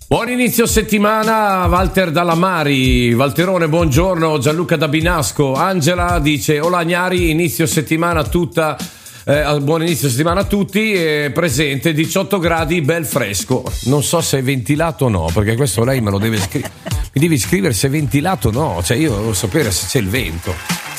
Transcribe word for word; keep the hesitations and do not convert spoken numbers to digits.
Buon inizio settimana, Walter Dallamari, Valterone, buongiorno, Gianluca da Binasco, Angela dice Ola Gnari, inizio settimana tutta, eh, buon inizio settimana a tutti, eh, presente diciotto gradi, bel fresco, non so se è ventilato o no, perché questo lei me lo deve scrivere, mi devi scrivere se è ventilato o no, cioè io devo sapere se c'è il vento.